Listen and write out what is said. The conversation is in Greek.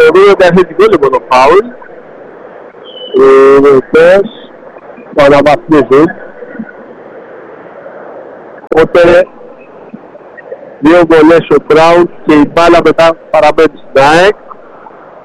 θεωρεί ότι αρνητικό λοιπόν το φάουλ. Οι διαιτητές το αναβαθμίζουν. Οπότε 2 βολές ο Μπράουν και η μπάλα μετά παραμένει στην ΑΕΚ.